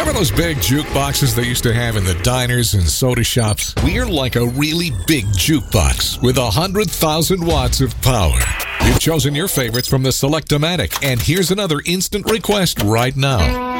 Remember those big jukeboxes they used to have in the diners and soda shops? We're like a really big jukebox with 100,000 watts of power. You've chosen your favorites from the Select-O-Matic, and here's another instant request right now.